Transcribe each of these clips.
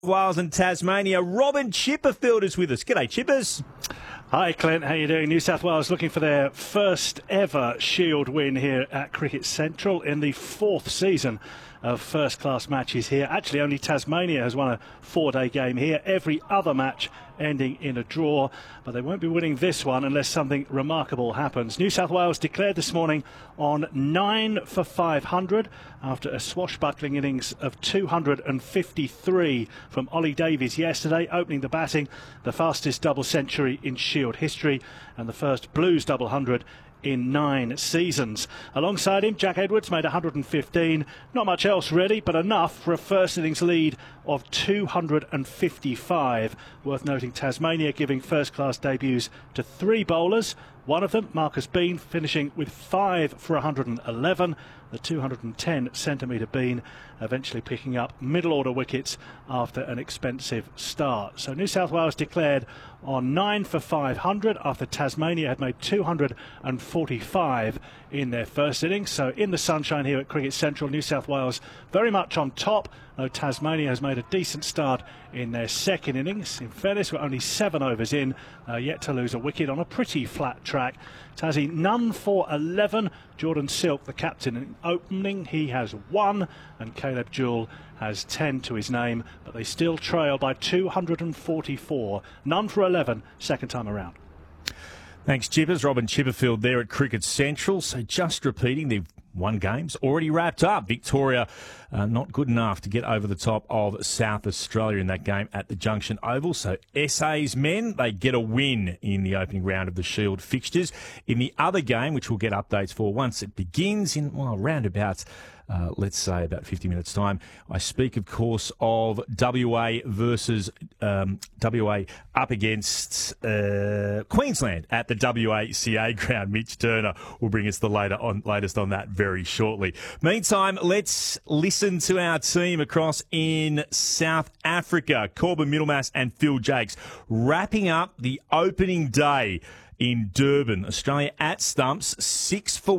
Wales and Tasmania. Robin Chipperfield is with us. G'day, Chippers. Hi, Clint. How you doing? New South Wales looking for their first ever Shield win here at Cricket Central in the fourth season of first-class matches here. Actually, only Tasmania has won a four-day game here. Every other match ending in a draw, but they won't be winning this one unless something remarkable happens. New South Wales declared this morning on 9 for 500 after a swashbuckling innings of 253 from Ollie Davies yesterday, opening the batting, the fastest double century in Shield history and the first Blues double hundred in 9 seasons. Alongside him, Jack Edwards made 115. Not much else really, but enough for a first innings lead of 255. Worth noting Tasmania giving first-class debuts to 3 bowlers. One of them, Marcus Bean, finishing with 5 for 111. The 210-centimetre Bean eventually picking up middle-order wickets after an expensive start. So New South Wales declared on 9 for 500 after Tasmania had made 245 in their first innings. So in the sunshine here at Cricket Central, New South Wales very much on top, though Tasmania has made a decent start in their second innings. In fairness, we're only 7 overs in, yet to lose a wicket on a pretty flat track. Tassie none for 11. Jordan Silk, the captain, in opening, he has 1, and Caleb Jewell has 10 to his name, but they still trail by 244. None for 11, second time around. Thanks, Chippers. Robin Chipperfield there at Cricket Central. So just repeating, they've won games, already wrapped up. Victoria not good enough to get over the top of South Australia in that game at the Junction Oval. So SA's men, they get a win in the opening round of the Shield fixtures. In the other game, which we'll get updates for once it begins in, well, roundabouts, let's say about 50 minutes' time. I speak, of course, of WA versus WA up against Queensland at the WACA ground. Mitch Turner will bring us the latest on that very shortly. Meantime, let's listen to our team across in South Africa. Corbin Middlemass and Phil Jakes wrapping up the opening day in Durban. Australia at stumps, 6 for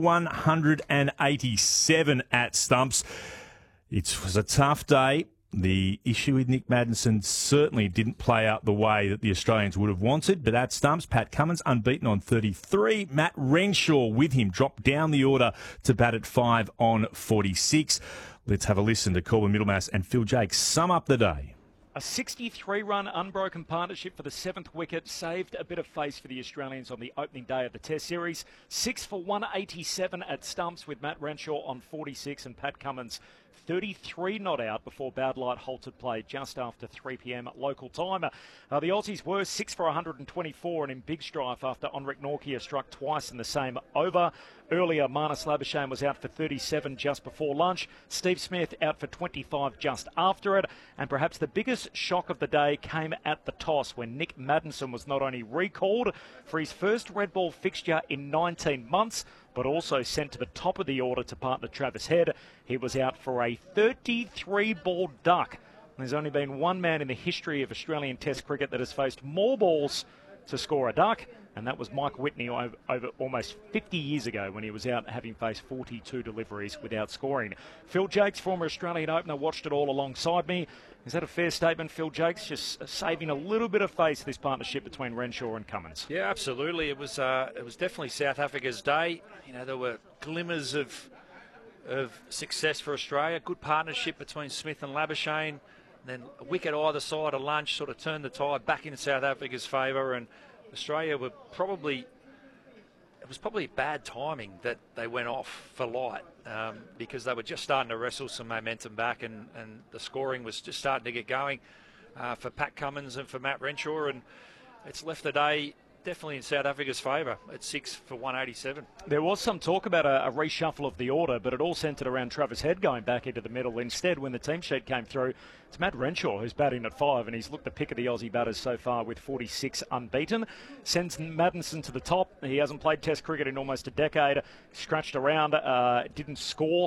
187 at stumps. It was a tough day. The issue with Nick Maddinson certainly didn't play out the way that the Australians would have wanted, but at stumps, Pat Cummins unbeaten on 33. Matt Renshaw with him dropped down the order to bat at 5 on 46. Let's have a listen to Corbin Middlemass and Phil Jakes sum up the day. A 63-run unbroken partnership for the 7th wicket saved a bit of face for the Australians on the opening day of the Test Series. 6 for 187 at stumps with Matt Renshaw on 46 and Pat Cummins 33 not out before bad light halted play just after 3 p.m. local time. The Aussies were 6 for 124 and in big strife after Enric Nortje struck twice in the same over. Earlier, Marnus Labuschagne was out for 37 just before lunch. Steve Smith out for 25 just after it. And perhaps the biggest shock of the day came at the toss when Nick Maddinson was not only recalled for his first red ball fixture in 19 months, but also sent to the top of the order to partner Travis Head. He was out for a 33-ball duck. There's only been one man in the history of Australian Test cricket that has faced more balls to score a duck, and that was Mike Whitney over almost 50 years ago when he was out having faced 42 deliveries without scoring. Phil Jakes, former Australian opener, watched it all alongside me. Is that a fair statement, Phil Jakes? Just saving a little bit of face this partnership between Renshaw and Cummins. Yeah, absolutely. It was definitely South Africa's day. You know, there were glimmers of success for Australia. Good partnership between Smith and Labuschagne. Then a wicket either side of lunch sort of turned the tide back in South Africa's favour, and Australia were probably bad timing that they went off for light because they were just starting to wrestle some momentum back, and the scoring was just starting to get going for Pat Cummins and for Matt Renshaw, and it's left the day definitely in South Africa's favour at 6 for 187. There was some talk about a reshuffle of the order, but it all centred around Travis Head going back into the middle. Instead, when the team sheet came through, it's Matt Renshaw who's batting at 5, and he's looked the pick of the Aussie batters so far with 46 unbeaten. Sends Maddinson to the top. He hasn't played Test cricket in almost a decade. Scratched around, didn't score.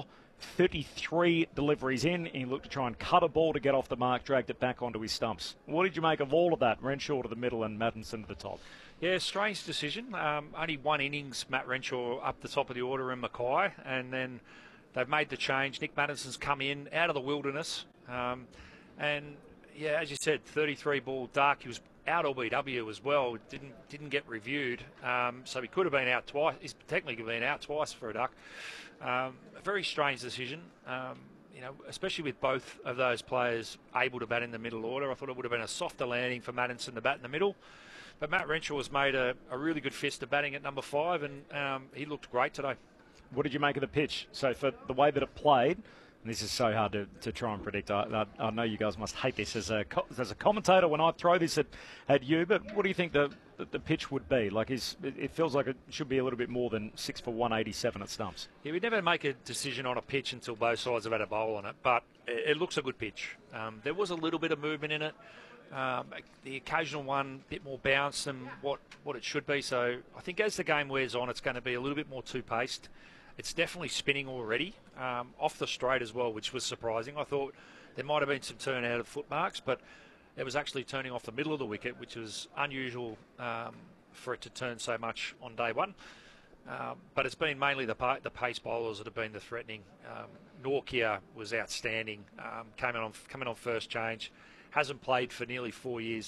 33 deliveries in. He looked to try and cut a ball to get off the mark, dragged it back onto his stumps. What did you make of all of that? Renshaw to the middle and Maddinson to the top. Yeah, strange decision. Only one innings, Matt Renshaw up the top of the order in Mackay, and then they've made the change. Nick Maddison's come in out of the wilderness, and Yeah, as you said, 33 ball duck. He was out LBW as well. Didn't get reviewed, so he could have been out twice. He's technically been out twice for a duck. A very strange decision. Especially with both of those players able to bat in the middle order. I thought it would have been a softer landing for Maddinson to bat in the middle. But Matt Renshaw has made a really good fist of batting at number 5, and he looked great today. What did you make of the pitch? So for the way that it played, and this is so hard to try and predict. I know you guys must hate this as a commentator when I throw this at you, but what do you think the pitch would be? Like, it feels like it should be a little bit more than 6 for 187 at stumps. Yeah, we never make a decision on a pitch until both sides have had a bowl on it, but it looks a good pitch. There was a little bit of movement in it. The occasional one, a bit more bounce than what it should be. So I think as the game wears on, it's going to be a little bit more two-paced. It's definitely spinning already, off the straight as well, which was surprising. I thought there might have been some turn out of foot marks, but it was actually turning off the middle of the wicket, which was unusual for it to turn so much on day one. But it's been mainly the pace bowlers that have been the threatening. Nortje was outstanding, coming on first change, hasn't played for nearly 4 years.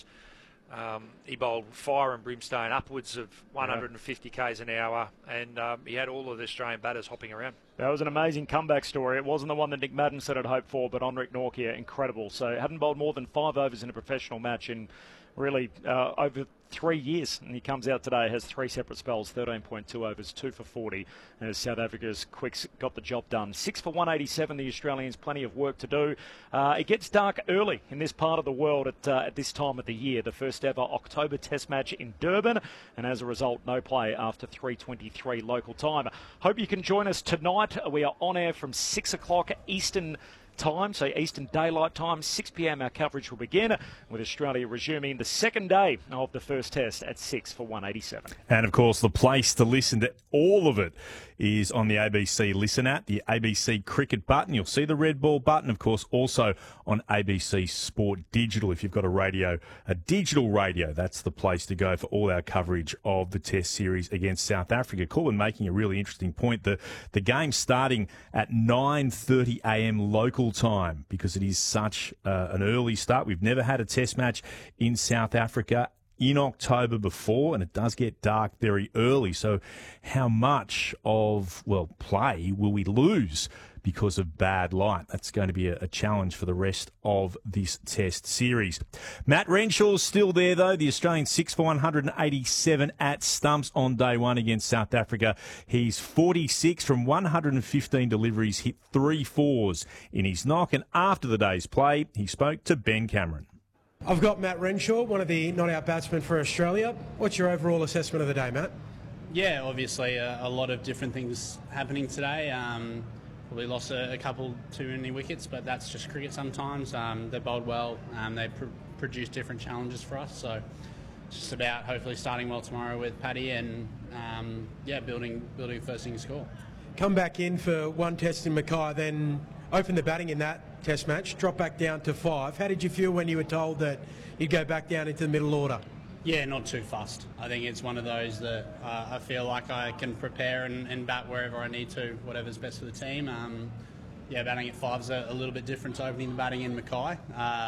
He bowled fire and brimstone upwards of 150 k's an hour, and he had all of the Australian batters hopping around. That was an amazing comeback story. It wasn't the one that Nick Maddinson had hoped for, but Henrik Nortje, incredible. So hadn't bowled more than 5 overs in a professional match in really over 3 years, and he comes out today, has 3 separate spells, 13.2 overs, 2 for 40, and as South Africa's quicks got the job done. 6 for 187, the Australians, plenty of work to do. It gets dark early in this part of the world at this time of the year, the first ever October Test match in Durban, and as a result, no play after 3:23 local time. Hope you can join us tonight. We are on air from 6 o'clock Eastern time, so Eastern Daylight Time, 6 p.m. our coverage will begin, with Australia resuming the second day of the first test at 6 for 187. And of course, the place to listen to all of it is on the ABC Listen app, the ABC Cricket button. You'll see the red ball button, of course, also on ABC Sport Digital. If you've got a digital radio, that's the place to go for all our coverage of the Test series against South Africa. Colin making a really interesting point. The game starting at 9:30 a.m. local time, because it is such an early start. We've never had a Test match in South Africa in October before, and it does get dark very early. So how much of, play will we lose because of bad light? That's going to be a challenge for the rest of this Test series. Matt Renshaw's still there, though. The Australian 6 for 187 at stumps on day one against South Africa. He's 46 from 115 deliveries, hit 3 fours in his knock, and after the day's play, he spoke to Ben Cameron. I've got Matt Renshaw, one of the not-out batsmen for Australia. What's your overall assessment of the day, Matt? Yeah, obviously a lot of different things happening today. Probably lost a couple too many wickets, but that's just cricket sometimes. They bowled well. They produced different challenges for us. So it's just about hopefully starting well tomorrow with Paddy and building first thing score. Come back in for one test in Mackay, then open the batting in that Test match, drop back down to 5. How did you feel when you were told that you'd go back down into the middle order? Yeah, not too fussed. I think it's one of those that I feel like I can prepare and bat wherever I need to, whatever's best for the team. Batting at 5 is a little bit different to opening the batting in Mackay.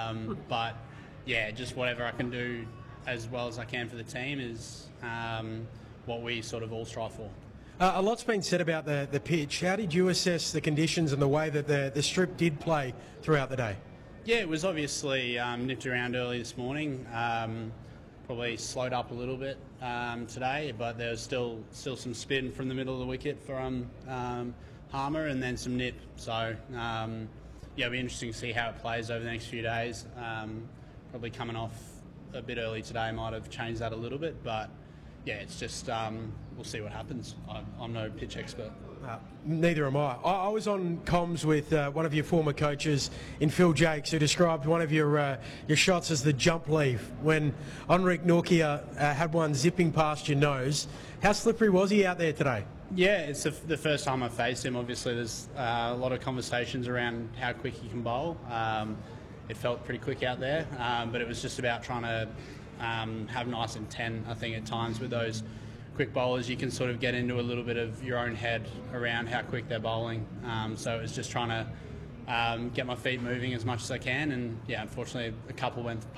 But just whatever I can do as well as I can for the team is what we sort of all strive for. A lot's been said about the pitch. How did you assess the conditions and the way that the strip did play throughout the day? Yeah, it was obviously nipped around early this morning. Probably slowed up a little bit today, but there was still some spin from the middle of the wicket from Harmer, and then some nip. So it'll be interesting to see how it plays over the next few days. Probably coming off a bit early today might have changed that a little bit, but it's just we'll see what happens. I'm no pitch expert. Neither am I. I was on comms with one of your former coaches in Phil Jakes, who described one of your shots as the jump leaf when Henrik Nortje had one zipping past your nose. How slippery was he out there today? Yeah, it's the first time I've faced him. Obviously, there's a lot of conversations around how quick he can bowl. It felt pretty quick out there, but it was just about trying to have nice intent. I think at times with those quick bowlers you can sort of get into a little bit of your own head around how quick they're bowling, so it was just trying to get my feet moving as much as I can. And yeah, unfortunately, a couple went